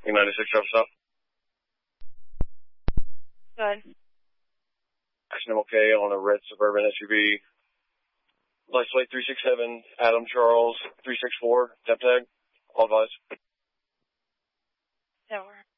E96 truck stop. Good. Action okay on a red Suburban SUV. License plate 367, Adam Charles 364, temp tag. All advised. That works.